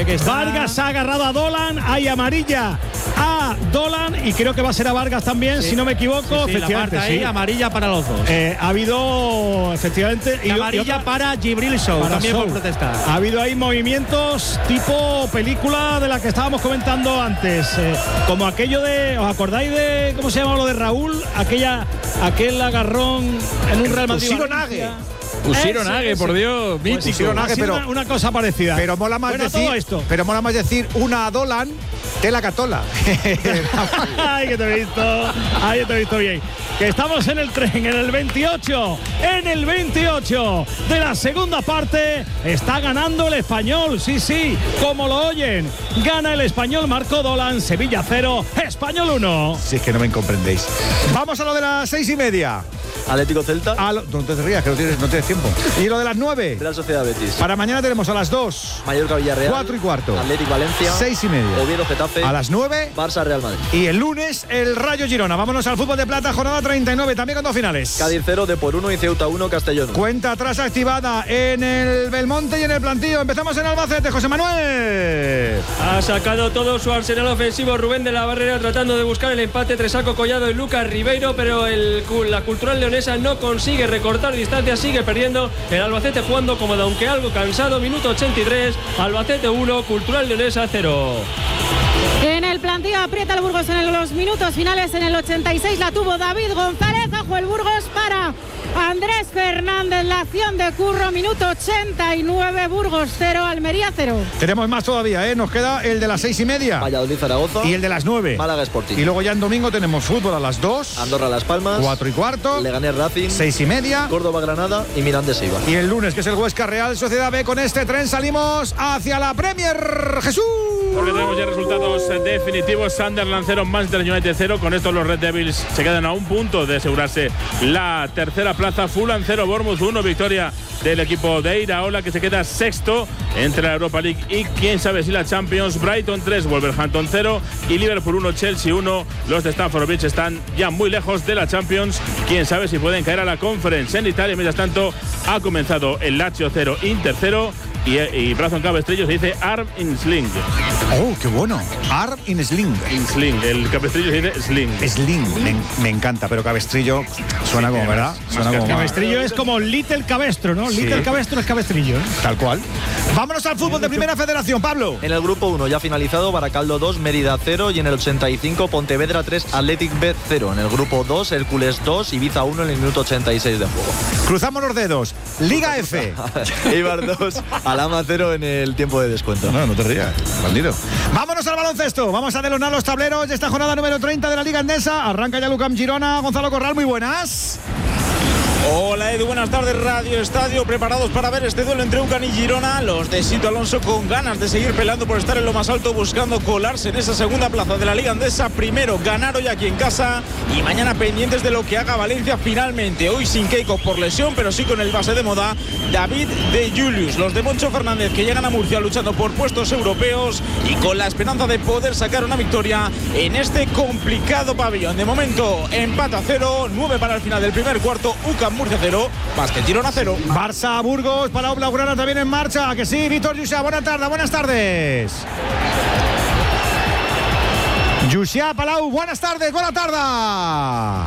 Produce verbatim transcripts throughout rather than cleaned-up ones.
que está... Vargas ha agarrado a Dolan, hay amarilla a Dolan y creo que va a ser a Vargas también, sí. si no me equivoco. Sí, sí, efectivamente, la ahí, sí. amarilla para los dos. Eh, ha habido, efectivamente... Y, y amarilla y otra, para Djibril Sow, para también Sow. por protestar. Ha habido ahí movimientos tipo película de la que estábamos comentando antes. Eh, como aquello de... ¿Os acordáis de cómo se llama lo de Raúl? Aquella, aquel agarrón en un Real Madrid. Pusieron Ague, por Dios, pues mítico. Ague, pero una, una cosa parecida. Pero mola más bueno, decir, esto. Pero mola más decir una a Dolan que la Catola. Ay, que te he visto. Ay, que te he visto bien. Que estamos en el tren, en el veintiocho. En el veintiocho de la segunda parte está ganando el Español. Sí, sí, como lo oyen. Gana el Español, marcó Dolan. Sevilla cero, Español uno. Si es que no me comprendéis. Vamos a lo de las seis y media. Atlético Celta. A lo, no te rías, que no tienes, no tienes tiempo. Y lo de las nueve. Real Sociedad Betis. Para mañana tenemos a las dos. Mallorca Villarreal. Cuatro y cuarto. Atlético Valencia. Seis y media. Oviedo Getafe. A las nueve. Barça Real Madrid. Y el lunes el Rayo Girona. Vámonos al fútbol de plata, jornada treinta y nueve, también con dos finales. Cádiz cero, Depor uno y Ceuta uno, Castellón. Cuenta atrás activada en el Belmonte y en el Plantío. Empezamos en Albacete, José Manuel. Ha sacado todo su arsenal ofensivo Rubén de la Barrera tratando de buscar el empate Tresaco Collado y Lucas Ribeiro, pero el, la Cultural Leonesa no consigue Sigue recortar distancia, sigue perdiendo el Albacete jugando cómodo, aunque algo cansado. Minuto ochenta y tres, Albacete uno, Cultural Leonesa cero. En el Plantío aprieta el Burgos en los minutos finales. En el ochenta y seis la tuvo David González. Ajo el Burgos para Andrés Fernández. La acción de Curro, minuto ochenta y nueve, Burgos cero, Almería cero. Tenemos más todavía, ¿eh? Nos queda el de las seis y media. Valladolid Zaragoza. Y el de las nueve. Málaga Sporting. Y luego ya en domingo tenemos fútbol a las dos. Andorra Las Palmas. Cuatro y cuarto. Leganés Racing. Seis y media. Córdoba Granada y Mirandés Eibar. Y el lunes, que es el Huesca Real Sociedad B. Con este tren salimos hacia la Premier. Jesús. Porque tenemos ya resultados definitivos. Sunderland cero, Manchester United cero. Con esto los Red Devils se quedan a un punto de asegurarse la tercera plaza. Fulham cero, Bournemouth uno. Victoria del equipo de Iraola, que se queda sexto entre la Europa League y quién sabe si la Champions. Brighton tres, Wolverhampton cero y Liverpool uno, Chelsea uno. Los de Stamford Bridge están ya muy lejos de la Champions. Quién sabe si pueden caer a la Conference. En Italia, mientras tanto, ha comenzado el Lazio cero, Inter cero. Y, y brazo en cabestrillo se dice Arm in Sling. Oh, qué bueno. Arm in Sling. In Sling. El cabestrillo se dice Sling. Sling. Me, me encanta, pero cabestrillo suena como, ¿verdad? Suena como cabestrillo es como Little Cabestro, ¿no? Sí. Little Cabestro es cabestrillo, ¿eh? Tal cual. Vámonos al fútbol de Primera Federación, Pablo. En el grupo uno ya finalizado, Baracaldo dos, Mérida cero y en el ochenta y cinco Pontevedra tres, Athletic B cero. En el grupo dos, Hércules dos, Ibiza uno en el minuto ochenta y seis de juego. Cruzamos los dedos. Liga F. Eibar dos, Alama cero en el tiempo de descuento. No, no te rías, bandido. Vámonos al baloncesto. Vamos a delonar los tableros de esta jornada número treinta de la Liga Endesa. Arranca ya Lucam Girona. Gonzalo Corral, muy buenas. Hola Edu, buenas tardes. Radio Estadio, preparados para ver este duelo entre UCAM y Girona. Los de Sito Alonso con ganas de seguir peleando por estar en lo más alto, buscando colarse en esa segunda plaza de la Liga Endesa. Primero ganar hoy aquí en casa y mañana pendientes de lo que haga Valencia finalmente. Hoy sin Keiko por lesión, pero sí con el base de moda David de Julius. Los de Moncho Fernández que llegan a Murcia luchando por puestos europeos y con la esperanza de poder sacar una victoria en este complicado pabellón. De momento empate a cero, nueve para el final del primer cuarto. UCAM Murcia cero, Básquet Girona cero. Barça Burgos para Obla Urana también en marcha. ¿A que sí? Víctor Yusia, buenas tardes, buenas tardes. Yusia Palau, buenas tardes, buena tarde.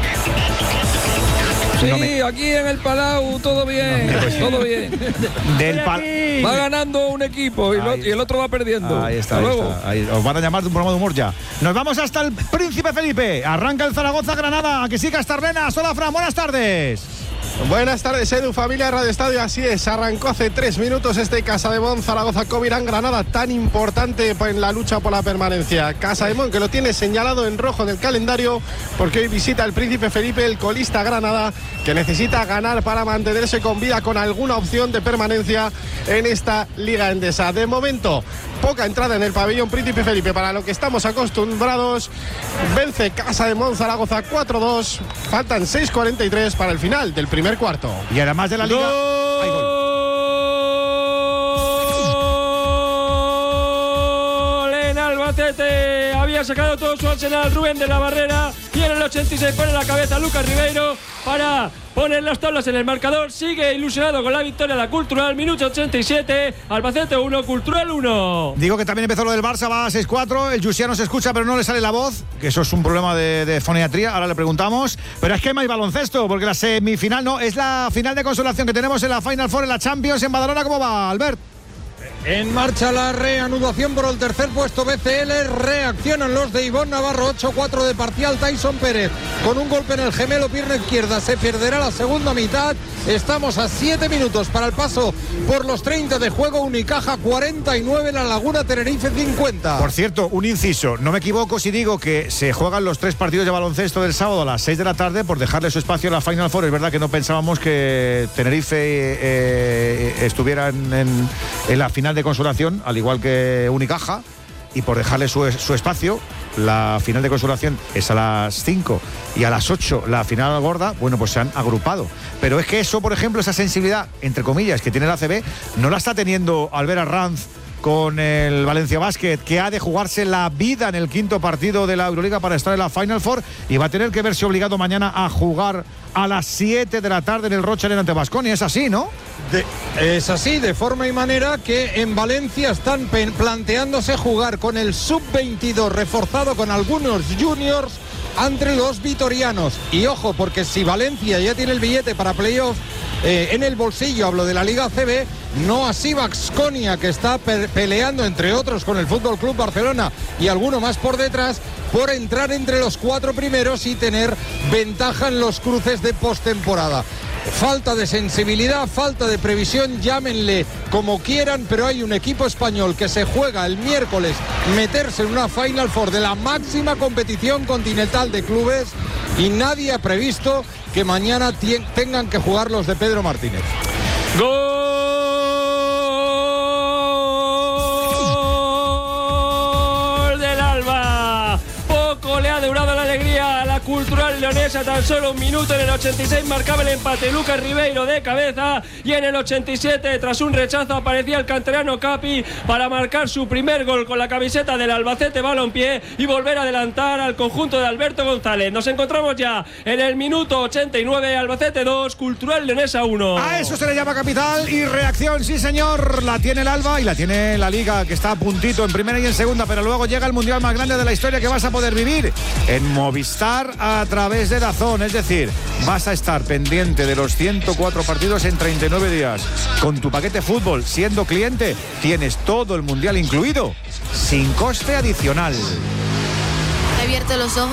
Sí, no me... aquí en el Palau todo bien, no, pues, todo bien. Del pal... Va ganando un equipo y, lo, y el otro va perdiendo. Ahí está, ahí está. Ahí, os van a llamar de un programa de humor ya. Nos vamos hasta el Príncipe Felipe. Arranca el Zaragoza-Granada. ¿A que sí, Castarrenas? Hola, Fran, buenas tardes. Buenas tardes, Edu, familia de Radio Estadio. Así es, arrancó hace tres minutos este Casademón Zaragoza Covirán Granada, tan importante en la lucha por la permanencia. Casademón que lo tiene señalado en rojo en el calendario porque hoy visita el Príncipe Felipe, el colista Granada, que necesita ganar para mantenerse con vida con alguna opción de permanencia en esta Liga Endesa. De momento, poca entrada en el pabellón Príncipe Felipe para lo que estamos acostumbrados. Vence Casademón Zaragoza cuatro dos. Faltan seis cuarenta y tres para el final del primer cuarto. Y además de la Liga... ¡Gol! ¡Hay gol! En Albacete había sacado todo su arsenal Rubén de la Barrera y en el ochenta y seis pone la cabeza Lucas Ribeiro para poner las tablas en el marcador. Sigue ilusionado con la victoria de la Cultural. Minuto ochenta y siete. Albacete uno, Cultural uno. Digo que también empezó lo del Barça, va a seis cuatro. El Jussiá no se escucha, pero no le sale la voz. Que eso es un problema de, de foniatría. Ahora le preguntamos. Pero es que hay más baloncesto, porque la semifinal no. Es la final de consolación que tenemos en la Final Four en la Champions en Badalona. ¿Cómo va, Albert? En marcha la reanudación por el tercer puesto B C L. Reaccionan los de Ivonne Navarro. ocho cuatro de parcial. Tyson Pérez con un golpe en el gemelo, pierna izquierda. Se perderá la segunda mitad. Estamos a siete minutos para el paso por los treinta de juego. Unicaja cuarenta y nueve, La Laguna Tenerife cincuenta. Por cierto, un inciso. No me equivoco si digo que se juegan los tres partidos de baloncesto del sábado a las seis de la tarde por dejarle su espacio a la Final Four. Es verdad que no pensábamos que Tenerife eh, estuviera en, en, en la final de consolación, al igual que Unicaja, y por dejarle su, su espacio, la final de consolación es a las cinco y a las ocho la final gorda. Bueno, pues se han agrupado. Pero es que eso, por ejemplo, esa sensibilidad, entre comillas, que tiene la A C B, no la está teniendo Albert Arranz con el Valencia Basket, que ha de jugarse la vida en el quinto partido de la Euroliga para estar en la Final Four, y va a tener que verse obligado mañana a jugar a las siete de la tarde en el Rocha Arena ante Baskonia. Es así, ¿no? De, es así, de forma y manera que en Valencia están planteándose jugar con el sub veintidós reforzado con algunos juniors entre los vitorianos. Y ojo, porque si Valencia ya tiene el billete para playoff eh, en el bolsillo, hablo de la Liga A C B, no así Baskonia, que está pe peleando entre otros con el Fútbol Club Barcelona y alguno más por detrás, por entrar entre los cuatro primeros y tener ventaja en los cruces de postemporada. Falta de sensibilidad, falta de previsión, llámenle como quieran, pero hay un equipo español que se juega el miércoles meterse en una Final Four de la máxima competición continental de clubes, y nadie ha previsto que mañana tengan que jugar los de Pedro Martínez. ¡Gol del Alba! Poco le ha durado la alegría a la Cultural leonesa. Tan solo un minuto. En el ochenta y seis marcaba el empate Lucas Ribeiro de cabeza, y en el ochenta y siete, tras un rechazo, aparecía el canterano Capi para marcar su primer gol con la camiseta del Albacete Balompié y volver a adelantar al conjunto de Alberto González. Nos encontramos ya en el minuto ochenta y nueve. Albacete dos, Cultural leonesa uno. A eso se le llama capital y reacción, sí señor. La tiene el Alba y la tiene la Liga, que está a puntito en primera y en segunda, pero luego llega el mundial más grande de la historia que vas a poder vivir en Movistar a través de DAZN. Es decir, vas a estar pendiente de los ciento cuatro partidos en treinta y nueve días. Con tu paquete fútbol, siendo cliente, tienes todo el mundial incluido, sin coste adicional. He abierto los ojos